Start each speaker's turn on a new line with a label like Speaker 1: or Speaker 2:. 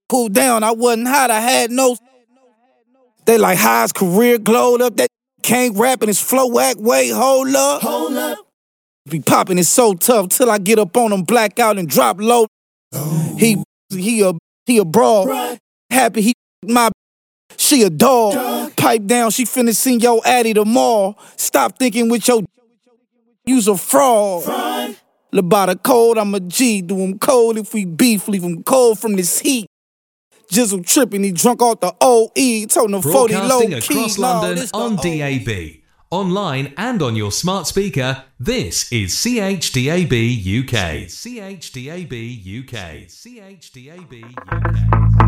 Speaker 1: cool down. I wasn't hot, I had no. They like how his career glowed up. That can't rap and his flow act way. Hold up. Be popping it so tough till I get up on him, black out and drop low. He a broad. Happy he my. She a dog. Pipe down, she finna sing your addy tomorrow. Stop thinking with your you's a fraud. Labata cold, I'm a G. Do him cold if we beef, leave him cold from this heat. Jizzle tripping, he drunk off the OE. Told him 40 low key.
Speaker 2: Broadcasting across London on DAB. Online and on your smart speaker, this is CHDAB UK. CHDAB UK. CHDAB UK.